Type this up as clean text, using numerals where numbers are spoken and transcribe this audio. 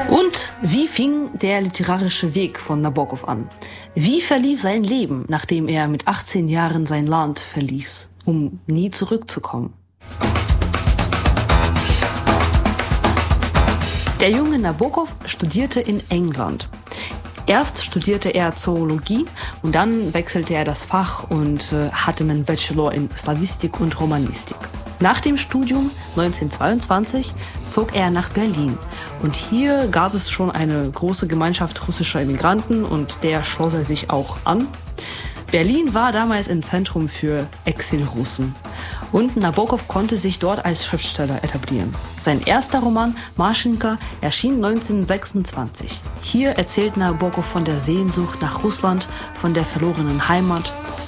Und wie fing der literarische Weg von Nabokov an? Wie verlief sein Leben, nachdem er mit 18 Jahren sein Land verließ, um nie zurückzukommen? Der junge Nabokov studierte in England. Erst studierte er Zoologie und dann wechselte er das Fach und hatte einen Bachelor in Slawistik und Romanistik. Nach dem Studium 1922 zog er nach Berlin und hier gab es schon eine große Gemeinschaft russischer Immigranten und der schloss er sich auch an. Berlin war damals ein Zentrum für Exilrussen und Nabokov konnte sich dort als Schriftsteller etablieren. Sein erster Roman Maschenka erschien 1926. Hier erzählt Nabokov von der Sehnsucht nach Russland, von der verlorenen Heimat